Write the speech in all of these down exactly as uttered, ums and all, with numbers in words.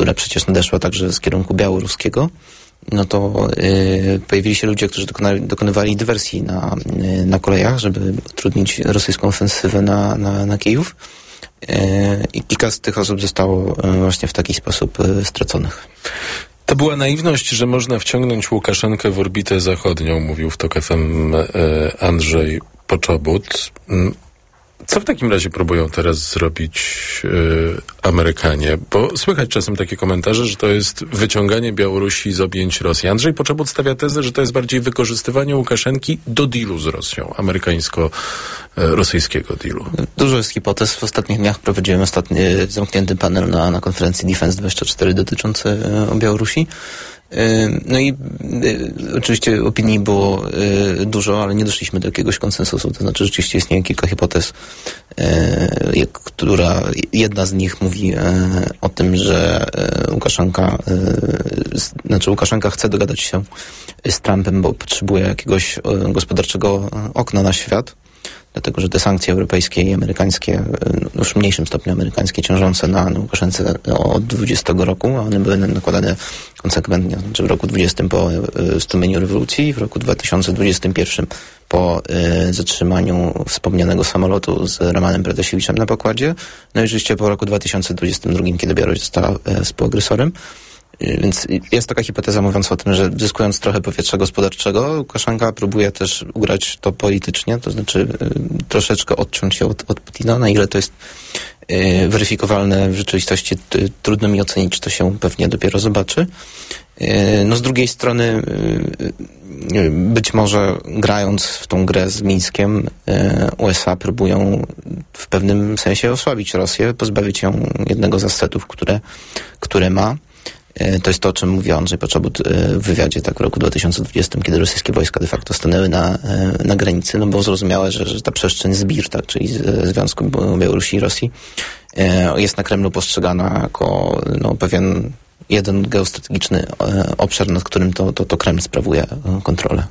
która przecież nadeszła także z kierunku białoruskiego, no to y, pojawili się ludzie, którzy dokonali, dokonywali dywersji na, y, na kolejach, żeby utrudnić rosyjską ofensywę na, na, na Kijów. Y, I kilka z tych osób zostało y, właśnie w taki sposób y, straconych. To była naiwność, że można wciągnąć Łukaszenkę w orbitę zachodnią, mówił w Tok F M y, Andrzej Poczobut. Co w takim razie próbują teraz zrobić yy, Amerykanie? Bo słychać czasem takie komentarze, że to jest wyciąganie Białorusi z objęć Rosji. Andrzej Poczobut stawia tezę, że to jest bardziej wykorzystywanie Łukaszenki do dealu z Rosją, amerykańsko-rosyjskiego dealu. Dużo jest hipotez. W ostatnich dniach prowadziłem ostatni zamknięty panel na, na konferencji Defense dwadzieścia cztery dotyczący o Białorusi. No i y, oczywiście opinii było y, dużo, ale nie doszliśmy do jakiegoś konsensusu. To znaczy rzeczywiście istnieje kilka hipotez, y, która jedna z nich mówi y, o tym, że y, Łukaszenka y, znaczy Łukaszenka chce dogadać się z Trumpem, bo potrzebuje jakiegoś y, gospodarczego okna na świat. Dlatego, że te sankcje europejskie i amerykańskie, już w mniejszym stopniu amerykańskie, ciążące na Łukaszence od dwudziestego roku, a one były nakładane konsekwentnie, znaczy w roku dwudziestym po stłumieniu rewolucji, w roku dwa tysiące dwudziestym pierwszym po y, zatrzymaniu wspomnianego samolotu z Romanem Pratasiewicz na pokładzie, no i oczywiście po roku dwa tysiące dwudziestym drugim, kiedy Białoruś została y, współagresorem. Więc jest taka hipoteza mówiąca o tym, że zyskując trochę powietrza gospodarczego, Łukaszenka próbuje też ugrać to politycznie, to znaczy y, troszeczkę odciąć się od, od Putina. Na ile to jest y, weryfikowalne w rzeczywistości, y, trudno mi ocenić, czy to się pewnie dopiero zobaczy. Y, no z drugiej strony y, y, być może grając w tą grę z Mińskiem, y, U S A próbują w pewnym sensie osłabić Rosję, pozbawić ją jednego z asetów, które, które ma. To jest to, o czym mówił Andrzej Poczobut w wywiadzie tak w roku dwa tysiące dwudziestym, kiedy rosyjskie wojska de facto stanęły na, na granicy, no było zrozumiałe, że, że ta przestrzeń zbir, tak, czyli Związku Białorusi i Rosji, jest na Kremlu postrzegana jako no, pewien jeden geostrategiczny obszar, nad którym to, to, to Kreml sprawuje kontrolę.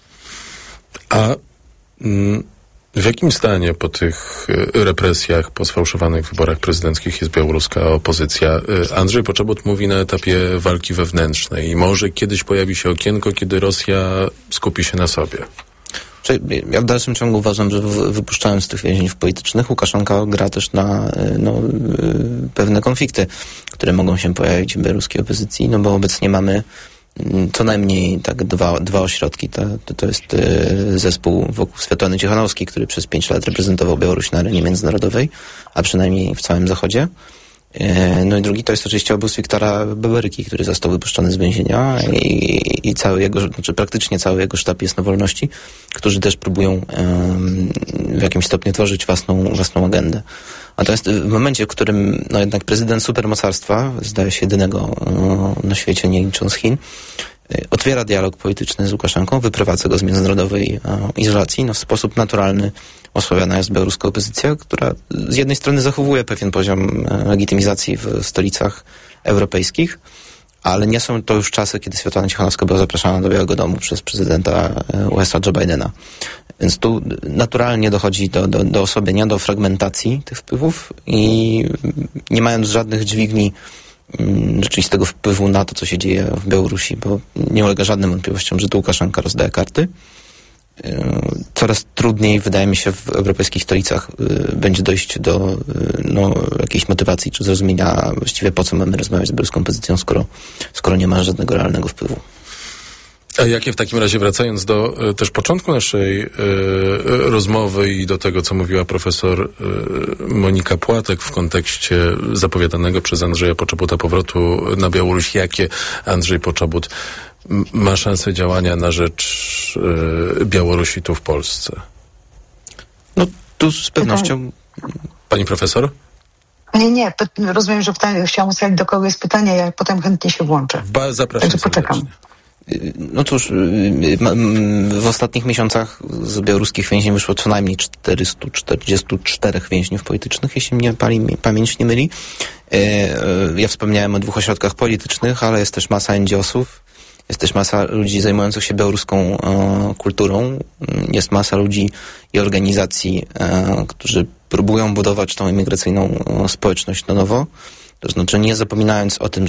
A mm, w jakim stanie po tych represjach, po sfałszowanych wyborach prezydenckich jest białoruska opozycja? Andrzej Poczobut mówi na etapie walki wewnętrznej i może kiedyś pojawi się okienko, kiedy Rosja skupi się na sobie. Ja w dalszym ciągu uważam, że wypuszczając tych więźniów politycznych, Łukaszenka gra też na no, pewne konflikty, które mogą się pojawić w białoruskiej opozycji, no bo obecnie mamy co najmniej tak dwa, dwa ośrodki. To, to, to jest y, zespół wokół Swiatłany Cichanowskiej, który przez pięć lat reprezentował Białoruś na arenie międzynarodowej, a przynajmniej w całym Zachodzie. Y, no i drugi to jest oczywiście obóz Wiktora Beberyki, który został wypuszczony z więzienia i, i cały jego, znaczy praktycznie cały jego sztab jest na wolności, którzy też próbują y, w jakimś stopniu tworzyć własną, własną agendę. Natomiast w momencie, w którym no jednak prezydent supermocarstwa, zdaje się jedynego na świecie, nie licząc Chin, otwiera dialog polityczny z Łukaszenką, wyprowadza go z międzynarodowej izolacji, no w sposób naturalny osłabiana jest białoruska opozycja, która z jednej strony zachowuje pewien poziom legitymizacji w stolicach europejskich, ale nie są to już czasy, kiedy Swiatłana Cichanowska była zapraszana do Białego Domu przez prezydenta U S A Joe Bidena. Więc tu naturalnie dochodzi do, do, do osłabienia, do fragmentacji tych wpływów i nie mając żadnych dźwigni mm, rzeczywistego wpływu na to, co się dzieje w Białorusi, bo nie ulega żadnym wątpliwościom, że tu Łukaszenka rozdaje karty. Coraz trudniej, wydaje mi się, w europejskich stolicach y, będzie dojść do y, no, jakiejś motywacji czy zrozumienia właściwie po co mamy rozmawiać z białoruską opozycją, skoro, skoro nie ma żadnego realnego wpływu. A jakie w takim razie, wracając do y, też początku naszej y, rozmowy i do tego, co mówiła profesor y, Monika Płatek w kontekście zapowiadanego przez Andrzeja Poczobuta powrotu na Białoruś, jakie Andrzej Poczobut m- ma szansę działania na rzecz y, Białorusi tu w Polsce? No tu z pewnością... Pani profesor? Nie, nie, rozumiem, że pytanie, chciałam usłyszeć, do kogo jest pytanie, ja potem chętnie się włączę. Ba, zapraszam. Także poczekam. Serdecznie. No cóż, w ostatnich miesiącach z białoruskich więźniów wyszło co najmniej czterysta czterdzieści cztery więźniów politycznych, jeśli mnie pamięć nie myli. Ja wspomniałem o dwóch ośrodkach politycznych, ale jest też masa en dżi osów, jest też masa ludzi zajmujących się białoruską kulturą, jest masa ludzi i organizacji, którzy próbują budować tą imigracyjną społeczność na nowo. To znaczy nie zapominając o tym,